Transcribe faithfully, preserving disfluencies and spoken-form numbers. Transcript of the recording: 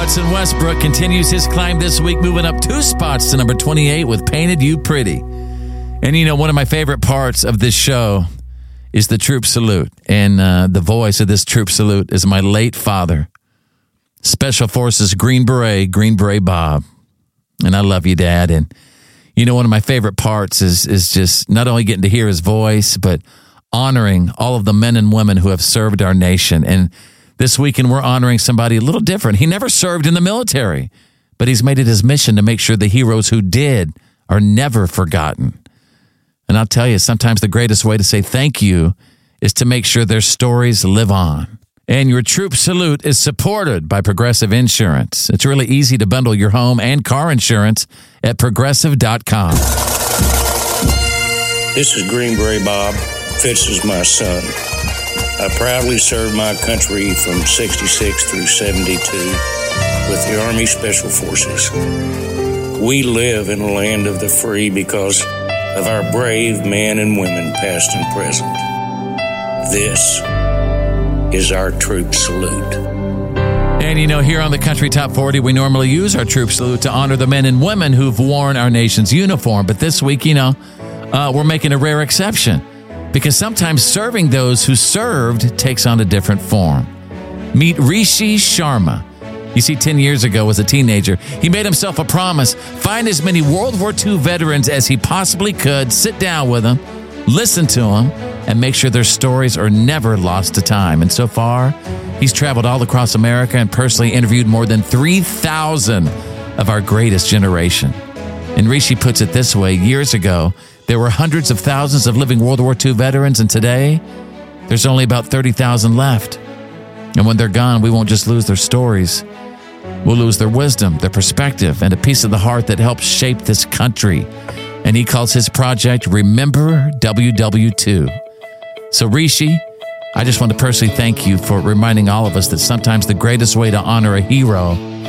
Hudson Westbrook continues his climb this week, moving up two spots to number twenty-eight with Painted You Pretty. And, you know, one of my favorite parts of this show is the troop salute. And uh, the voice of this troop salute is my late father, Special Forces Green Beret, Green Beret Bob. And I love you, Dad. And, you know, one of my favorite parts is is just not only getting to hear his voice, but honoring all of the men and women who have served our nation. And this weekend, we're honoring somebody a little different. He never served in the military, but he's made it his mission to make sure the heroes who did are never forgotten. And I'll tell you, sometimes the greatest way to say thank you is to make sure their stories live on. And your troop salute is supported by Progressive Insurance. It's really easy to bundle your home and car insurance at progressive dot com. This is Green Beret Bob. Fitz is my son. I proudly served my country from sixty-six through seventy-two with the Army Special Forces. We live in a land of the free because of our brave men and women, past and present. This is our troop salute. And, you know, here on the Country Top forty, we normally use our troop salute to honor the men and women who've worn our nation's uniform. But this week, you know, uh, we're making a rare exception because sometimes serving those who served takes on a different form. Meet Rishi Sharma. You see, ten years ago, as a teenager, he made himself a promise, find as many World War Two veterans as he possibly could, sit down with them, listen to them, and make sure their stories are never lost to time. And so far, he's traveled all across America and personally interviewed more than three thousand of our greatest generation. And Rishi puts it this way, years ago, there were hundreds of thousands of living World War Two veterans, and today, there's only about thirty thousand left. And when they're gone, we won't just lose their stories. We'll lose their wisdom, their perspective, and a piece of the heart that helped shape this country. And he calls his project Remember W W two. So Rishi, I just want to personally thank you for reminding all of us that sometimes the greatest way to honor a hero